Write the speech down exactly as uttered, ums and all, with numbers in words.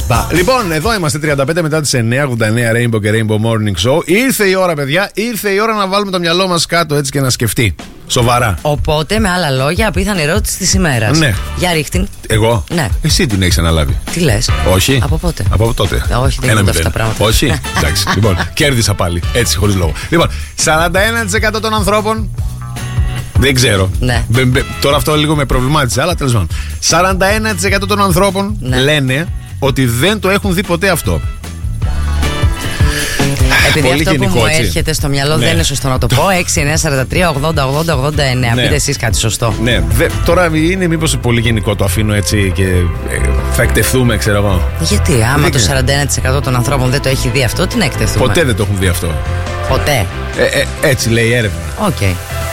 Λοιπόν, εδώ είμαστε τριάντα πέντε μετά τις εννιά, ογδόντα εννιά Rainbow και Rainbow Morning Show. Ήρθε η ώρα, παιδιά, ήρθε η ώρα να βάλουμε το μυαλό μας κάτω έτσι και να σκεφτεί. Σοβαρά. Οπότε, με άλλα λόγια, απίθανη ερώτηση της ημέρας. Ναι. Για ρίχτην. Εγώ. Ναι. Εσύ την έχεις αναλάβει. Τι λες? Όχι. Από πότε? Από τότε. Όχι, δεν γίνονται αυτά τα πράγματα. Όχι. Εντάξει. Λοιπόν, κέρδισα πάλι. Έτσι, χωρίς λόγο. Λοιπόν, σαράντα ένα τοις εκατό των ανθρώπων. Δεν ξέρω. Ναι. Μπε, μπε, τώρα αυτό λίγο με προβλημάτισε, αλλά τέλος πάντων. σαράντα ένα τοις εκατό των ανθρώπων ναι. λένε ότι δεν το έχουν δει ποτέ αυτό. Επειδή πολύ αυτό γενικό, που μου έτσι. έρχεται στο μυαλό ναι. δεν είναι σωστό να το πω. έξι εννιά σαράντα τρία ογδόντα ογδόντα ογδόντα εννιά. Ναι. Πείτε εσείς κάτι σωστό. Ναι. Δε, τώρα είναι μήπως πολύ γενικό, το αφήνω έτσι και ε, θα εκτεθούμε, ξέρω εγώ. Γιατί, άμα δεν το σαράντα ένα τοις εκατό των ανθρώπων δεν το έχει δει αυτό, τι να εκτεθούμε? Ποτέ δεν το έχουν δει αυτό. Ποτέ. Ε, ε, έτσι λέει η έρευνα. Οκ. Okay.